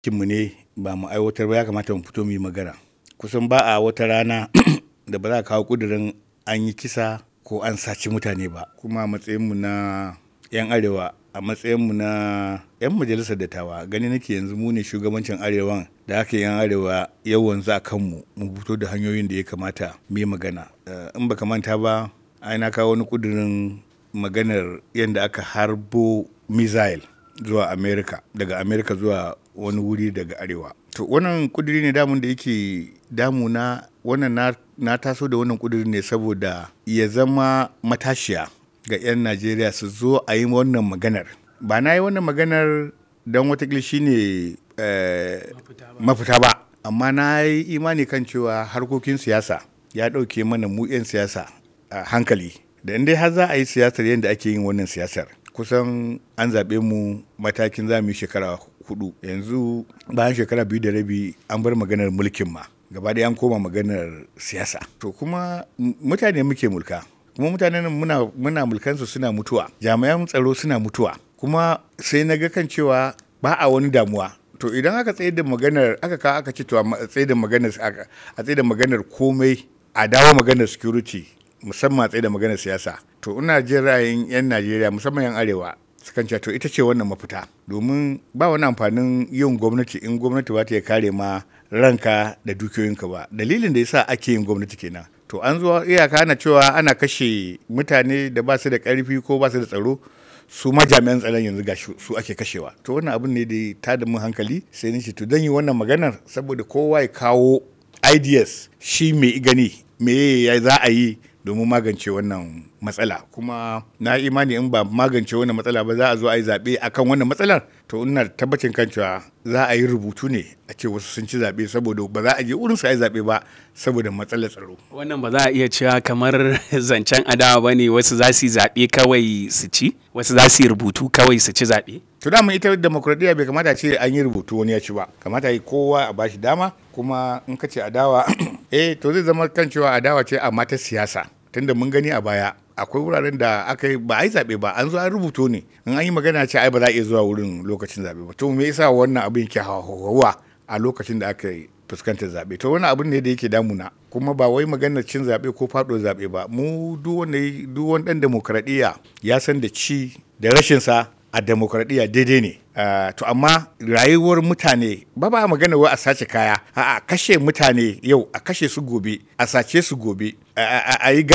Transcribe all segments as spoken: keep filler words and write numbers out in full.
Kinmu ne ba mu aiwatar ba, ya kamata mu fito mu yi magana. Kusan ba a wata rana da ba za a kawo ƙudurin an yi kisa ko an saci mutane ba. Kuma a matsayinmu na 'yan Arewa, a matsayinmu na 'yan majalisar dattawa, gani nake yanzu mu ne shugabancin Arewan da aka yi 'yan Arewa yau wanzu a kanmu mu fito da hanyoyin da ya kamata mu yi magana. In ba ka manta ba, ai na kawo wani ƙudurin maganar yadda aka harbo missile zuwa Amerika, daga Amerika zuwa wani wuri daga Arewa. To wannan ƙuduri ne damun da yake damuna, wannan na, na taso da wannan ƙuduri ne saboda ya zama matashiya ga 'yan Najeriya su zo a yi wannan maganar. Ba na yi wannan maganar don watakila shi ne eh, mafita ba, amma na yi imani kan cewa harkokin siyasa ya ɗauke mana mu 'yan siyasa a hankali. Da in dai har za a yi siyasar yadda ake yin wannan siyasar, kusan an zaɓe mu matakin za mu yi shekara hudu. Yanzu bayan shekara biyu da rabi an bar maganar mulkin ma, gaba ɗaya an koma maganar siyasa. To kuma mutane muke mulka, kuma mutanen muna, muna mulkansu suna mutuwa, jami'an tsaro suna mutuwa, kuma sai na ga kan cewa ba a wani damuwa. To idan aka tsaye da maganar, aka kawo aka ce to a tsaye da maganar, a tsaye da maganar komai, a dawo maganar security, musamman a tsaye da maganar siyasa. To ina jin ra'ayin 'yan Najeriya, musamman 'yan Arewa, sukan ce to ita ce wannan mafita. Domin ba wani amfanin yin gwamnati in gwamnati ba ta ya kare ma ranka da dukiyoyinka ba. Dalilin da yasa ake yin gwamnati kenan. To an zo iyaka ana cewa ana kashe mutane da ba su da ƙarfi ko ba su da tsaro, su ma jami'an tsaron yanzu ga su ake kashewa. To wannan abin ne da ta da mun hankali, sai ni ce to dan yi wannan maganar saboda kowa ya kawo ideas, shi me gani me ya za a yi domin magance wannan matsala. Kuma na imani in ba magance wannan matsala ba za a zo a yi zaɓe akan wannan matsalar. To ina tabbacin kan cewa za a yi rubutu ne a ce wasu sun ci zaɓe saboda ba za a je wurin su a yi zaɓe ba saboda matsalar tsaro. Wannan ba za a iya cewa kamar zancen adawa ba ne, wasu za su yi zaɓe kawai su ci, wasu za su yi rubutu kawai su ci zaɓe. To dama ita demokradiyya bai kamata ce an yi rubutu wani ya ci ba, kamata yi kowa a bashi dama. Kuma in ka ce adawa eh to zai zama kan cewa adawa ce amma ta siyasa, tunda mun gani a baya akwai wuraren da aka yi ba a yi zaɓe ba, an zo an rubuto ne, in an yi magana ce ai ba za a iya zuwa wurin lokacin zaɓe ba. To me yasa wannan abin ke hawa a lokacin da aka yi fuskantar zaɓe? To wannan abin ne da yake damuna, kuma ba wai maganar cin zaɓe ko faɗo zaɓe ba. Mu duk wanda duk wani ɗan demokradiyya ya san da ci da rashin sa a demokradiyya daidai ne. Uh, to amma rayuwar mutane ba ba magana wai a sace kaya, a a kashe mutane yau, a kashe su gobe, a sace su gobe, a yi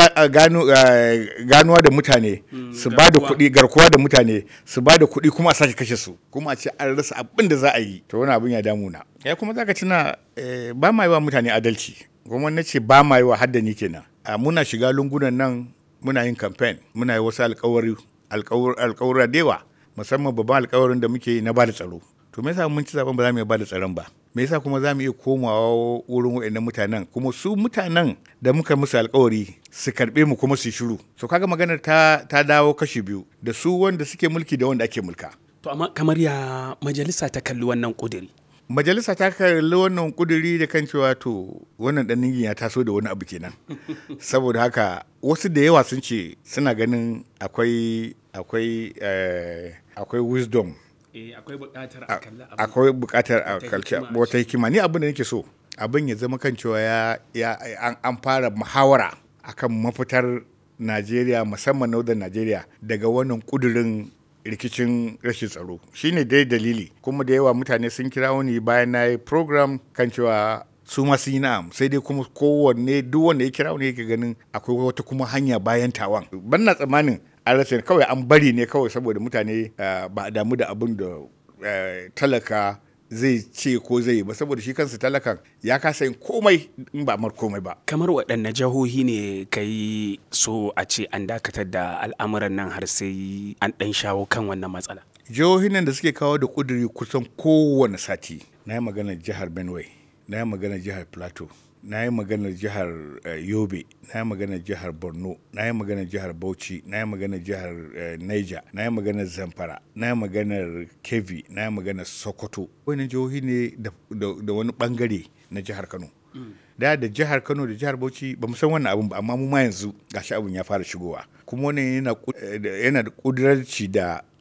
ganuwa da mutane su ba da kuɗi, garkuwa da mutane su ba da kuɗi kuma a sace kashe su, kuma a ce an rasa abin da za a yi. To wani abin ya damuna. Ya kuma zaka tuna eh, ba ma yi wa mutane adalci, kuma na ce ba ma yi wa haddani kenan. Uh, muna shiga lungunan nan muna yin campaign, muna yi wasu alkawari alkawura da yawa, musamman babban alkawarin da muke yi na bada tsaro. To me yasa mun ci zaben ba za mu iya bada tsaron ba? Me yasa kuma za mu iya komawa wurin waɗannan mutanen, kuma su mutanen da muka musu alkawari su karɓe mu kuma su shiru? So kaga maganar ta, ta dawo kashi biyu, da su wanda suke mulki da wanda ake mulka. To amma kamar ya majalisa ta kalli wannan ƙuduri? Majalisa ta kalli wannan ƙuduri da kan cewa to wannan ɗan ningin ya taso da wani abu kenan. Saboda haka wasu da yawa sun ce suna ganin akwai akwai eh, akwai wisdom, eh, akwai buƙatar a kalli abu, akwai buƙatar a kalli wata hikima. Ni abin da nake so abin ya zama kan cewa ya, ya an, an fara muhawara akan mafitar Najeriya, musamman Northern Najeriya, daga wannan ƙudurin rikicin rashin tsaro. Shine dai dalili, kuma da yawa mutane sun kira wani bayan na yi program kan cewa su ma sun yi na'am, sai dai kuma kowanne duk wanda ya kira wani yake ganin akwai wata kuma hanya bayan tawan. Ban na tsammanin an rasa kawai an bari ne kawai saboda mutane uh, ba a damu da abin da uh, talaka zai ce ko zai yi ba, saboda shi kansa talakan ya kasa yin komai in ba mar komai ba. Kamar waɗanne jihohi ne kai so a ce an dakatar da al'amuran nan har sai an ɗan shawo kan wannan matsala? Jihohin nan da suke kawo da ƙuduri kusan kowane sati. Na yi maganar jihar Benue, na yi maganar jihar Plateau, na yi maganar jihar uh, Yobe, na yi maganar jihar Borno, na yi maganar jihar Bauchi, na yi maganar jihar uh, Niger, na yi maganar Zamfara, na yi maganar Kebbi, na yi maganar Sokoto. Wani jihohi ne da, da, da wani bangare na jihar Kano. Mm. Da da jihar Kano da jihar Bauchi ba mu san wannan abin ba, amma mu ma yanzu gashi abin ya fara shigowa. Kuma wannan yana, yana da ƙudurarci da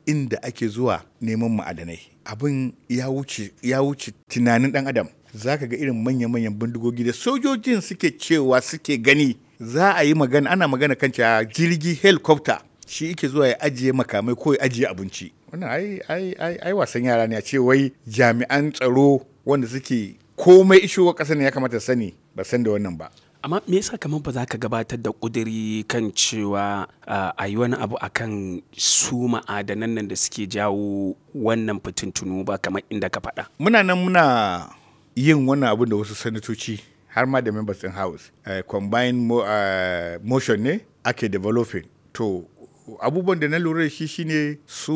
inda ake zuwa neman ma'adanai. Abin ya wuce ya wuce tunanin ɗan adam. Za ka ga irin manya-manyan bindigogi da sojojin suke cewa suke gani. Za a yi magana, ana magana kan cewa jirgi helicopter shi yake zuwa ya ajiye makamai ko ya ajiye abinci. Wannan ai ai ai ai wasan yara ne a ce wai jami'an tsaro wanda suke komai ishowa ƙasar ne ya kamata sani ba san da wannan ba. Amma me yasa kamar ba za ka gabatar da ƙuduri kan cewa a yi wani abu akan su ma'adanan nan da suke jawo wannan fitintunu ba kamar inda ka faɗa? Muna nan muna yin wannan abin da wasu sanatoci har ma da members in house uh, combined mo, uh, motion ne ake developing. To abubuwan da na lura da shi shine su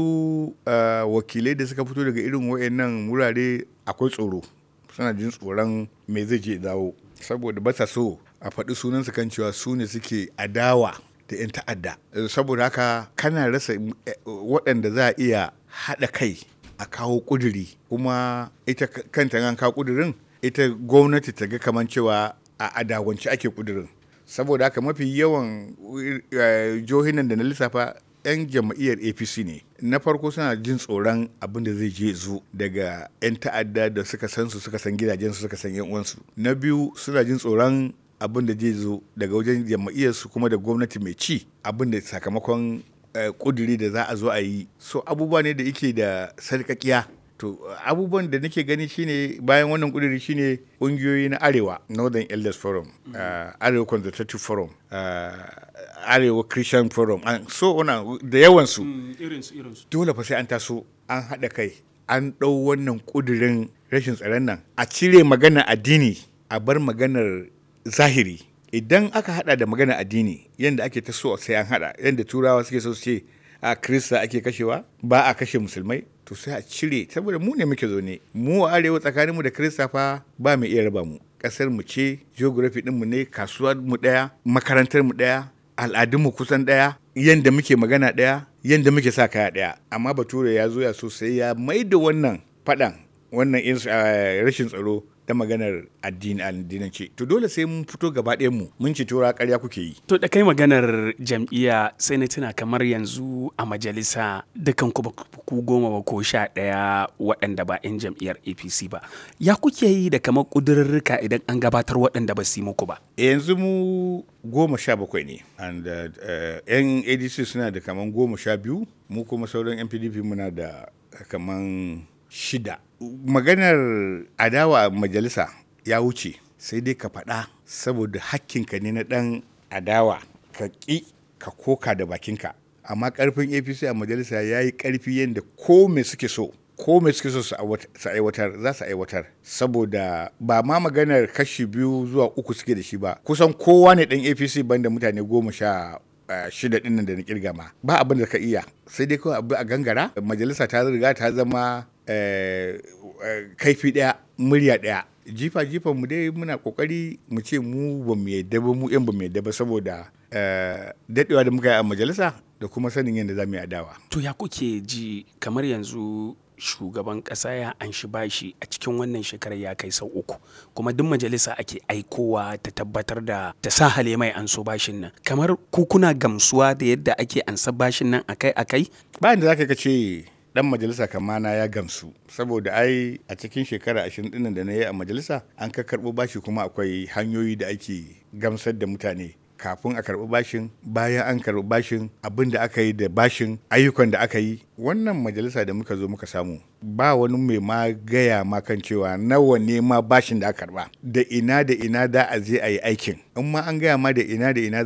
uh, wakilai da suka fito daga irin wayannan wurare akwai tsoro, suna jin tsoron me zai je dawo saboda ba sa so a faɗi sunansu kan cewa su ne suke adawa da 'yan ta'adda. Saboda haka kana rasa waɗanda za a iya haɗa kai a kawo ƙuduri, kuma ita kanta an kawo ƙudurin ita gwamnati ta ga kamar cewa a adawance ake ƙudurin. Saboda haka mafi yawan jihohin nan da na lissafa 'yan jam'iyyar A P C ne. Na farko suna jin tsoron abin da zai je zo daga 'yan ta'adda da suka san su, suka san gidajensu, suka san 'yan uwansu. Na biyu suna jin tsoron abin da zai zo daga wajen jam'iyyarsu kuma da gwamnati mai ci, abin da sakamakon kuduri da za a zo a yi. So abubuwa ne da yake da sarƙaƙiya. To abubuwan da nake gani shine bayan wannan kuduri shine ƙungiyoyi na Arewa, Northern Elders Forum, uh, Arewa Consultative Forum, uh, Arewa Christian Forum, and so on da yawansu. Irinsu. Dole fa sai an taso an haɗa kai an ɗau wannan kudirin rashin tsaron nan a cire maganar addini a bar maganar zahiri. Idan aka hada da magana addini yadda ake ta so sai an hada, yadda turawa suke so su ce a Kirista ake kashewa ba a kashe musulmai, to sai a cire, saboda mu ne muke zo ne mu a arewa tsakanin mu da Kirista fa ba mu iya raba mu. Kasar mu ce, geography din mu ne, kasuwar mu daya, makarantar mu daya, al'adun mu kusan daya, yadda muke magana daya, yadda muke sa kaya daya. Amma bature ya zo ya so sai ya maida wannan fadan, wannan rashin tsaro ta maganar addini addinance. To dole sai mun fito gaba ɗayan mu mun ci tura ƙarya kuke yi. To da kai maganar jam'iyya sai na tuna kamar yanzu a majalisa dukan ku ku goma ba ko sha ɗaya waɗanda ba 'yan jam'iyyar A P C ba. Ya kuke yi da kamar ƙudurrurruka idan an gabatar waɗanda ba su yi muku ba? Yanzu mu goma sha bakwai ne, and uh, 'yan A D C suna da kamar goma sha biyu, mu kuma sauran 'yan P D P muna da kamar shida. Maganar adawa a majalisa ya wuce, sai dai ka faɗa saboda hakkinka ne na ɗan adawa ka ƙi ka koka da bakinka. Amma ƙarfin A P C a majalisa ya yi ƙarfi yadda ko me suke so ko me suke so su aiwatar za su aiwatar, saboda ba ma maganar kashi biyu zuwa uku suke da shi ba, kusan kowa ne ɗan A P C banda mutane goma sha shida ɗin nan da na kirga ma, ba abin da ka iya, sai dai kawai abu a gangara. Majalisa ta riga ta zama kaifi ɗaya murya ɗaya. Jifa jifan mu dai muna kokari mu ce mu ba mu yadda ba, mu yan ba mu yadda ba, saboda daɗewa da muka yi a majalisa da kuma sanin yadda za mu yi adawa. To ya kuke ji kamar yanzu shugaban ƙasa ya anshi bashi a cikin wannan shekarar ya kai sau uku, kuma duk majalisa ake aikowa ta tabbatar da ta sa hale mai an so bashin nan. Kamar ku kuna gamsuwa da yadda ake ansa bashin nan akai akai? Bayan da zaka ka ce dan majalisa kamana ya gamsu, saboda ai a cikin shekara ashirin ɗin da na yi a majalisa an ka karɓo bashi, kuma akwai hanyoyi da ake gamsar da mutane kafin a karɓi bashin, bayan an karɓi bashin, abin da aka yi da bashin, ayyukan da aka yi. Wannan majalisa da muka zo muka samu ba wani mai ma gaya ma kan cewa nawa ne ma bashin da aka karɓa, da ina da ina da a je a yi aikin. In ma an gaya ma da ina da ina